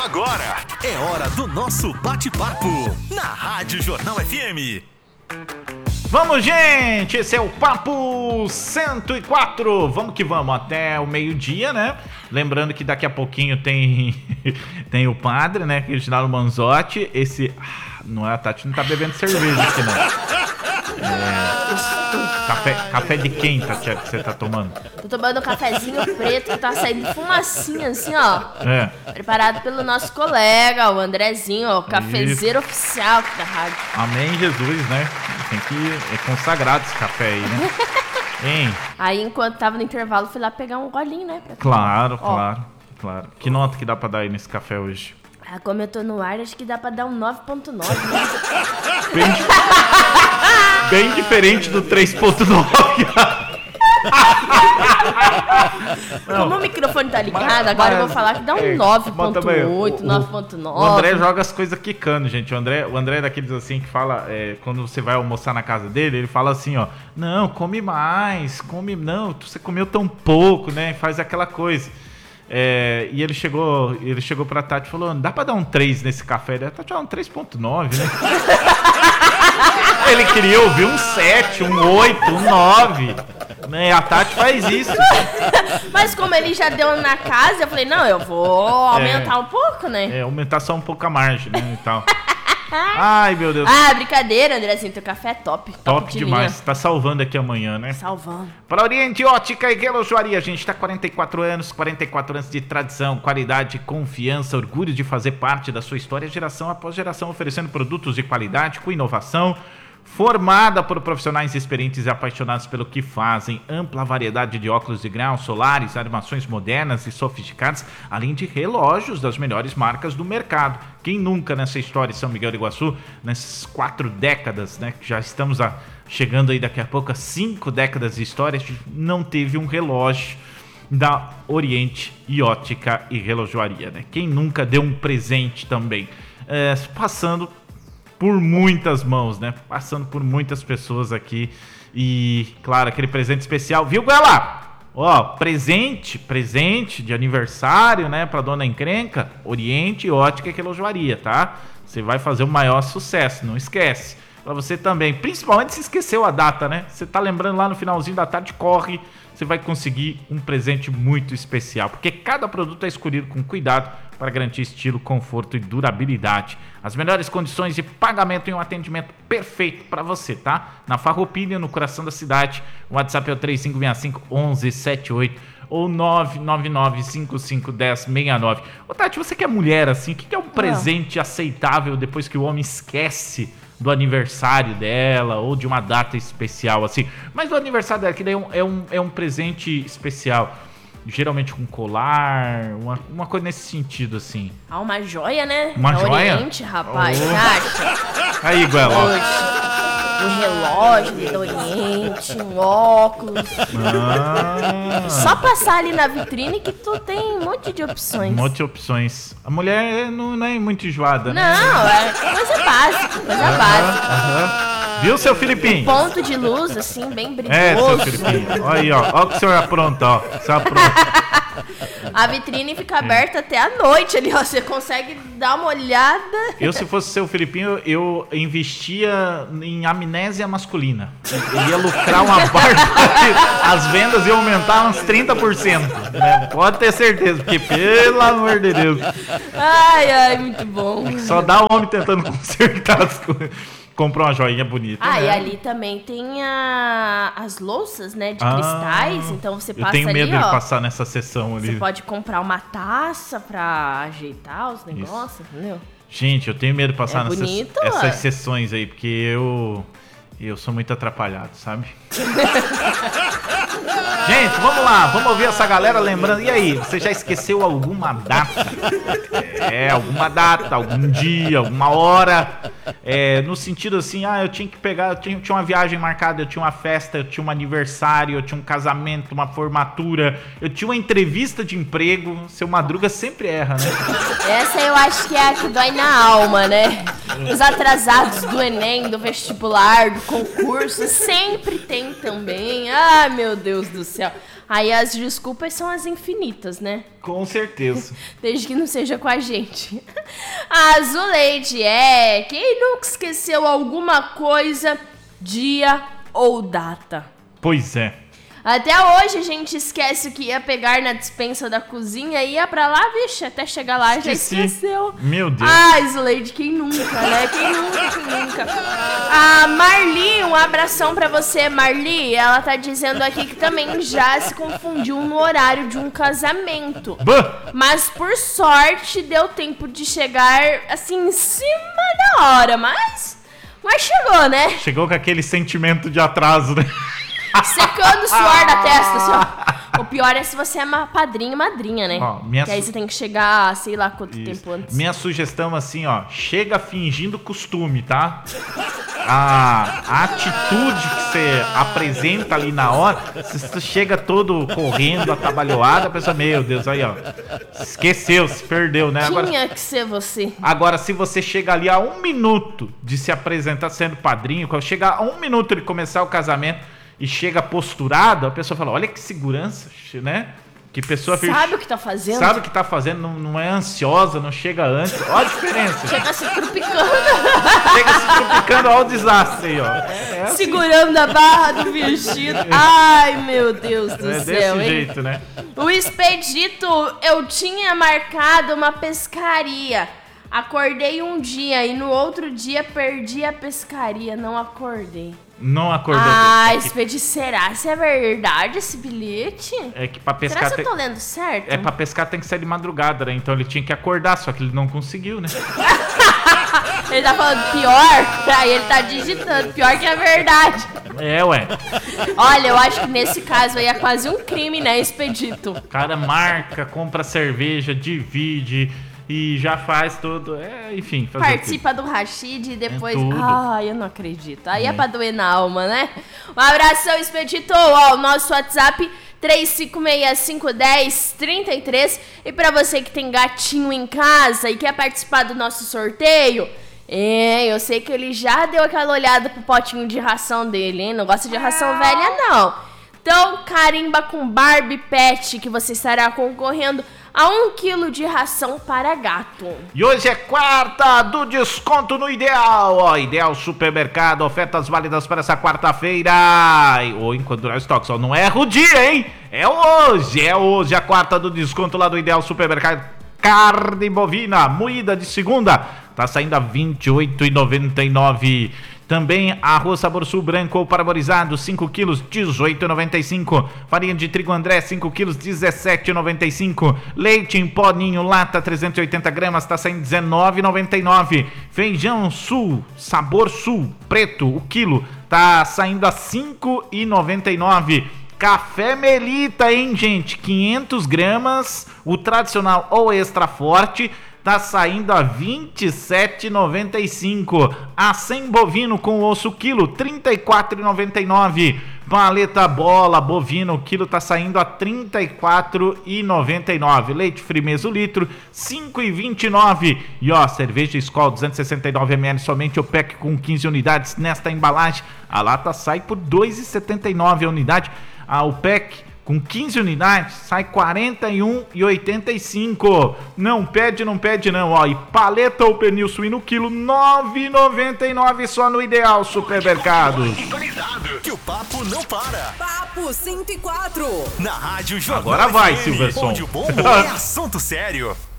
Agora é hora do nosso bate-papo na Rádio Jornal FM. Vamos, gente! Esse é o Papo 104. Vamos que vamos, até o meio-dia, né? Lembrando que daqui a pouquinho tem o padre, né? Reginaldo Manzotti. Esse... não é, a Tati não tá bebendo cerveja aqui, não. Café de quem, Tatiana, que você tá tomando? Tô tomando um cafezinho preto que tá saindo fumacinha assim, ó. Preparado pelo nosso colega, o Andrezinho, ó, cafezeiro oficial aqui da rádio. Amém, Jesus, né? Tem que consagrar esse café aí, né? Hein? Aí, enquanto tava no intervalo, fui lá pegar um golinho, né? Claro. Que nota que dá pra dar aí nesse café hoje? Ah, como eu tô no ar, acho que dá pra dar um 9.9, né? Bem diferente do 3.9. Como o microfone tá ligado, agora eu vou falar que dá um 9.8, 9.9. O André joga as coisas quicando, gente. O André é daqueles assim que fala, quando você vai almoçar na casa dele, ele fala assim, ó, não, come mais, não, você comeu tão pouco, né? Faz aquela coisa. E ele chegou pra Tati e falou, dá pra dar um 3 nesse café? A Tati, um 3.9, né? Ele queria ouvir um 7, um 8, um 9. Né? A Tati faz isso. Mas como ele já deu na casa, eu falei, não, eu vou aumentar um pouco, né? Aumentar só um pouco a margem, né, e tal. Ai, meu Deus. Ah, brincadeira, Andrezinho, teu café é top. Top de demais. linha. Tá salvando aqui amanhã, né? Salvando. Para Oriente Ótica e Relojoaria, a gente tá 44 anos de tradição, qualidade, confiança, orgulho de fazer parte da sua história, geração após geração, oferecendo produtos de qualidade com inovação, formada por profissionais experientes e apaixonados pelo que fazem, ampla variedade de óculos de grau, solares, armações modernas e sofisticadas, além de relógios das melhores marcas do mercado. Quem nunca nessa história de São Miguel do Iguaçu, nessas 4 décadas, né, que já estamos chegando aí daqui a pouco a 5 décadas de história, não teve um relógio da Oriente e Ótica e Relojoaria, né? Quem nunca deu um presente também, passando por muitas mãos, né? Passando por muitas pessoas aqui. E, claro, aquele presente especial. Viu, Guela? Ó, presente de aniversário, né? Pra dona Encrenca, Oriente, Ótica e Relojoaria, tá? Você vai fazer o maior sucesso, não esquece. Pra você também. Principalmente se esqueceu a data, né? Você tá lembrando lá no finalzinho da tarde, corre. Você vai conseguir um presente muito especial. Porque cada produto é escolhido com cuidado para garantir estilo, conforto e durabilidade. As melhores condições de pagamento e um atendimento perfeito para você, tá? Na Farroupilha, no coração da cidade. O WhatsApp é o 3565-1178 ou 999-551069. Ô, Tati, você que é mulher assim, o que é um presente aceitável depois que o homem esquece do aniversário dela ou de uma data especial assim? Mas do aniversário dela, que daí é um presente especial. Geralmente com colar, uma coisa nesse sentido, assim. Ah, uma joia, né? Uma joia? Oriente, rapaz, acha? Aí, Guela. Um relógio do Oriente, um óculos. Só passar ali na vitrine que tu tem um monte de opções. Um monte de opções. A mulher não é muito enjoada, né? Não, é coisa básica, básica. Viu, seu Filipinho? Ponto de luz, assim, bem brilhoso. Seu Filipinho. Olha aí, ó. Olha o que o senhor apronta, ó. A vitrine fica aberta até a noite ali, ó. Você consegue dar uma olhada. Eu, se fosse seu Filipinho, eu investia em amnésia masculina. Eu ia lucrar uma barbaridade. As vendas iam aumentar uns 30%. Né? Pode ter certeza, porque, pelo amor de Deus. Ai, muito bom. Só dá o homem tentando consertar as coisas. Comprou uma joinha bonita. E ali também tem as louças, né, de cristais. Então você passa ali, eu tenho medo de passar nessa sessão ali. Você pode comprar uma taça pra ajeitar os negócios, entendeu? Gente, eu tenho medo de passar essas sessões aí, porque eu sou muito atrapalhado, sabe? Gente, vamos lá, vamos ouvir essa galera lembrando. E aí, você já esqueceu alguma data? Alguma data, algum dia, alguma hora? No sentido assim, eu tinha que pegar, eu tinha uma viagem marcada, eu tinha uma festa, eu tinha um aniversário, eu tinha um casamento, uma formatura, eu tinha uma entrevista de emprego. Seu Madruga sempre erra, né? Essa eu acho que é a que dói na alma, né? Os atrasados do Enem, do vestibular, do concurso, sempre tem também. Ai, meu Deus do céu. Aí as desculpas são as infinitas, né? Com certeza. Desde que não seja com a gente. A Zuleide quem nunca esqueceu alguma coisa, dia ou data? Pois é. Até hoje a gente esquece o que ia pegar na despensa da cozinha e ia pra lá, vixe, até chegar lá já esqueceu. Meu Deus. Ai, Zuleide, quem nunca, né? Quem nunca. A Marli, um abração pra você, Marli. Ela tá dizendo aqui que também já se confundiu no horário de um casamento. Mas por sorte deu tempo de chegar assim em cima da hora, mas chegou, né? Chegou com aquele sentimento de atraso, né? Secando o suor da testa, assim, ó. O pior é se você é padrinho e madrinha, né? Ó, que aí você tem que chegar, sei lá quanto tempo antes. Minha sugestão, assim, ó, chega fingindo costume, tá? A atitude que você apresenta ali na hora, você chega todo correndo, atabalhoado, a pessoa, meu Deus, aí, ó, esqueceu, se perdeu, né? Tinha que ser você. Agora, se você chega ali a 1 minuto de se apresentar sendo padrinho, quando chegar a 1 minuto de começar o casamento, e chega posturado, a pessoa fala, olha que segurança, né? Que pessoa... Sabe o que tá fazendo? Sabe o que tá fazendo, não é ansiosa, não chega antes. Olha a diferença. Chega se trupicando. Chega se trupicando, olha o desastre aí, ó. Assim. Segurando a barra do vestido. Ai, meu Deus do céu, desse hein? jeito, né? O Expedito, eu tinha marcado uma pescaria. Acordei um dia e no outro dia perdi a pescaria, não acordei. Não acordou. Expedito, será? Se é verdade esse bilhete? É que pra pescar... Será que eu tô lendo certo? É, pra pescar tem que ser de madrugada, né? Então ele tinha que acordar, só que ele não conseguiu, né? Ele tá falando pior, aí ele tá digitando, pior que é verdade. É, ué. Olha, eu acho que nesse caso aí é quase um crime, né, Expedito? O cara marca, compra cerveja, divide... E já faz tudo, enfim. Participa do Rashid e depois... Ai, eu não acredito. Aí é pra doer na alma, né? Um abração, Expedito. Ó, o nosso WhatsApp 35651033. E pra você que tem gatinho em casa e quer participar do nosso sorteio... eu sei que ele já deu aquela olhada pro potinho de ração dele, hein? Não gosta de ração velha, não. Então, carimba com Barbie Pet que você estará concorrendo a 1 quilo de ração para gato. E hoje é quarta do desconto no Ideal. Ó, Ideal Supermercado, ofertas válidas para essa quarta-feira. Ou enquanto durar estoque, só não erra o dia, hein? É hoje a quarta do desconto lá do Ideal Supermercado. Carne bovina, moída de segunda, tá saindo a R$ 28,99. Também arroz Sabor Sul branco ou paraborizado, 5 quilos, R$ 18,95. Farinha de trigo André, 5 quilos, R$ 17,95. Leite em pó Ninho lata, 380 gramas, tá saindo R$ 19,99. Feijão Sul, Sabor Sul, preto, o quilo, tá saindo a R$ 5,99. Café Melita, hein, gente? 500 gramas, o tradicional ou extra forte, tá saindo a R$ 27,95. Acém bovino com osso quilo, R$ 34,99. Paleta bola bovino quilo tá saindo a R$ 34,99. Leite Frimeza o litro, R$ 5,29. E ó, cerveja Skol 269 ml, somente o pack com 15 unidades nesta embalagem. A lata sai por R$ 2,79 a unidade. O pack com 15 unidades sai R$ 41,85. Não pede não, ó. E paleta ou pernil suíno quilo, R$ 9,99 só no Ideal Supermercados. Que o papo não para. Papo 104. Na Rádio Jornal. Agora vai, FM, Silverson. onde o bom humor é assunto sério.